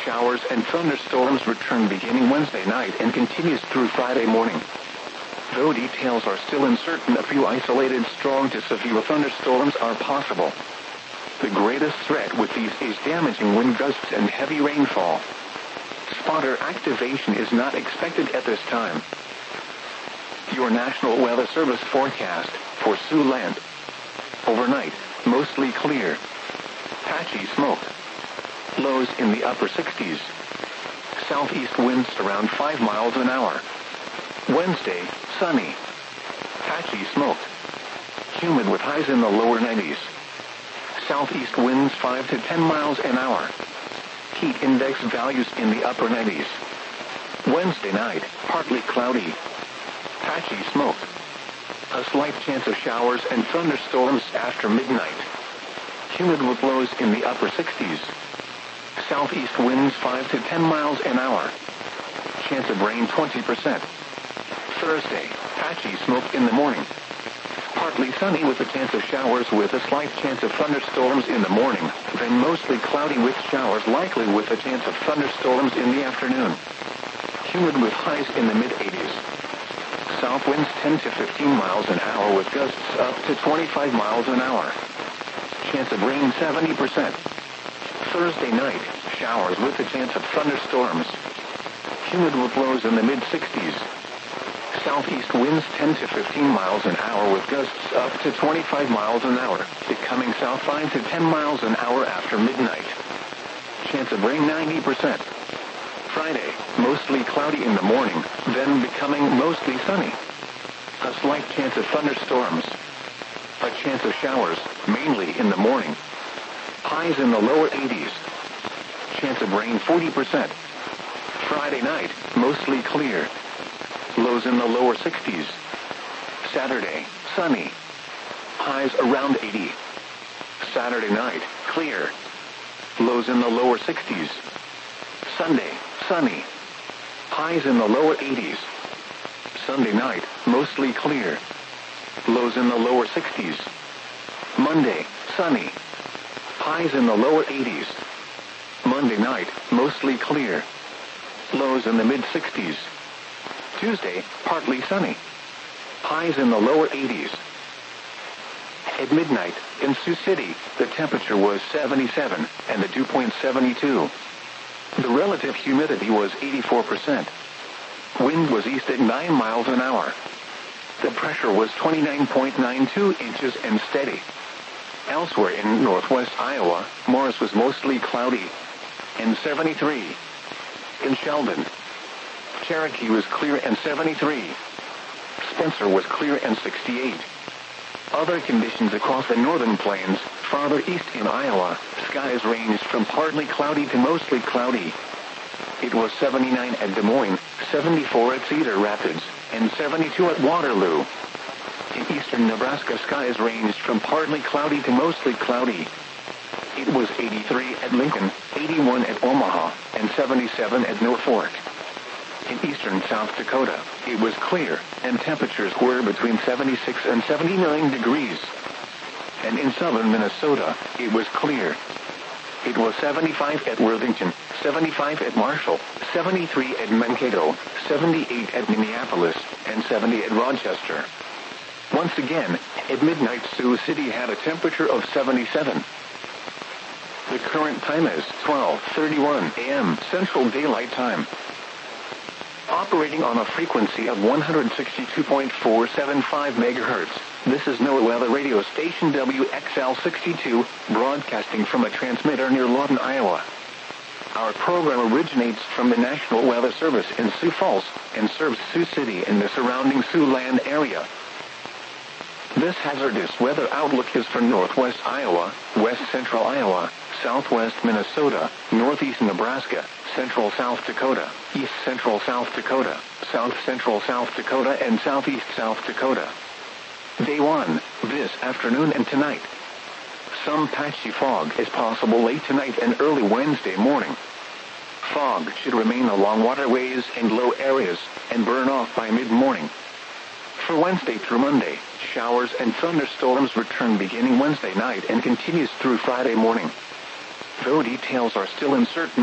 Showers and thunderstorms return beginning Wednesday night and continues through Friday morning. Though details are still uncertain, a few isolated strong to severe thunderstorms are possible. The greatest threat with these is damaging wind gusts and heavy rainfall. Spotter activation is not expected at this time. Your National Weather Service forecast for Siouxland. Overnight, mostly clear. Patchy smoke. Lows in the upper 60s. Southeast winds around 5 miles an hour. Wednesday, sunny. Patchy smoke. Humid with highs in the lower 90s. Southeast winds 5 to 10 miles an hour. Heat index values in the upper 90s. Wednesday night, partly cloudy. Patchy smoke. A slight chance of showers and thunderstorms after midnight. Humid with lows in the upper 60s. Southeast winds 5 to 10 miles an hour. Chance of rain 20%. Thursday, patchy smoke in the morning. Partly sunny with a chance of showers with a slight chance of thunderstorms in the morning, then mostly cloudy with showers likely with a chance of thunderstorms in the afternoon. Humid with highs in the mid-80s. South winds 10 to 15 miles an hour with gusts up to 25 miles an hour. Chance of rain 70%. Thursday night, showers with a chance of thunderstorms. Humid with lows in the mid-60s. Southeast winds 10 to 15 miles an hour with gusts up to 25 miles an hour, becoming south 5 to 10 miles an hour after midnight. Chance of rain 90%. Friday, mostly cloudy in the morning, then becoming mostly sunny. A slight chance of thunderstorms. A chance of showers, mainly in the morning. Highs in the lower 80s. Chance of rain 40%. Friday night, mostly clear. Lows in the lower 60s. Saturday, sunny. Highs around 80. Saturday night, clear. Lows in the lower 60s. Sunday, sunny. Highs in the lower 80s. Sunday night, mostly clear. Lows in the lower 60s. Monday, sunny. Highs in the lower 80s. Monday night, mostly clear. Lows in the mid-60s. Tuesday, partly sunny. Highs in the lower 80s. At midnight, in Sioux City, the temperature was 77 and the dew point 72. The relative humidity was 84%. Wind was east at 9 miles an hour. The pressure was 29.92 inches and steady. Elsewhere in northwest Iowa, Morris was mostly cloudy and 73. In Sheldon, Cherokee was clear and 73. Spencer was clear and 68. Other conditions across the northern plains, farther east in Iowa, skies ranged from partly cloudy to mostly cloudy. It was 79 at Des Moines, 74 at Cedar Rapids, and 72 at Waterloo. In eastern Nebraska, skies ranged from partly cloudy to mostly cloudy. It was 83 at Lincoln, 81 at Omaha, and 77 at Norfolk. In eastern South Dakota, it was clear, and temperatures were between 76 and 79 degrees. And in southern Minnesota, it was clear. It was 75 at Worthington, 75 at Marshall, 73 at Mankato, 78 at Minneapolis, and 70 at Rochester. Once again, at midnight, Sioux City had a temperature of 77. The current time is 12:31 a.m. Central Daylight Time. Operating on a frequency of 162.475 megahertz, this is NOAA Weather Radio Station WXL62, broadcasting from a transmitter near Lawton, Iowa. Our program originates from the National Weather Service in Sioux Falls and serves Sioux City and the surrounding Siouxland area. This hazardous weather outlook is for northwest Iowa, west central Iowa, southwest Minnesota, northeast Nebraska, central South Dakota, east central South Dakota, south central South Dakota, and southeast South Dakota. Day 1, this afternoon and tonight. Some patchy fog is possible late tonight and early Wednesday morning. Fog should remain along waterways and low areas and burn off by mid-morning. For Wednesday through Monday, showers and thunderstorms return beginning Wednesday night and continues through Friday morning. Though details are still uncertain,